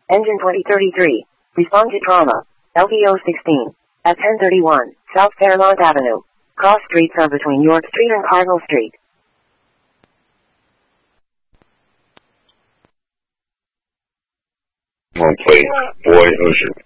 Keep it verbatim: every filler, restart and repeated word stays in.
Engine twenty thirty-three. Respond to trauma. L V O sixteen. At ten thirty-one, South Fairmont Avenue. Cross streets are between York Street and Cardinal Street. One place, boy Ocean.